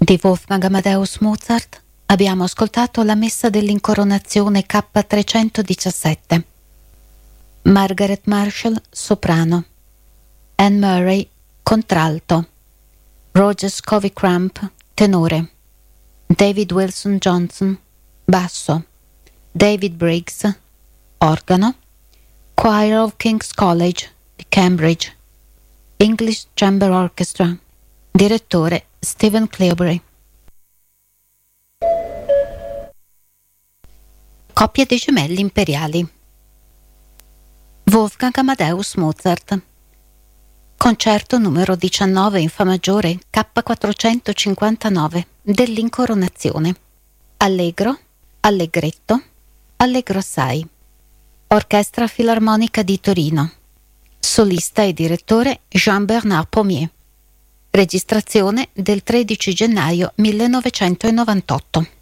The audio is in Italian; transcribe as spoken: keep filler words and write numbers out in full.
Di Wolfgang Amadeus Mozart abbiamo ascoltato la Messa dell'Incoronazione K trecentodiciassette. Margaret Marshall, soprano. Anne Murray, contralto. Roger Scovey Crump, tenore. David Wilson Johnson, basso. David Briggs, organo. Choir of King's College di Cambridge. English Chamber Orchestra. Direttore Stephen Cleobury. Coppia dei gemelli imperiali. Wolfgang Amadeus Mozart. Concerto numero diciannove in Fa maggiore K quattrocentocinquantanove dell'Incoronazione. Allegro, allegretto, allegro assai. Orchestra Filarmonica di Torino. Solista e direttore Jean-Bernard Pommier. Registrazione del tredici gennaio millenovecentonovantotto.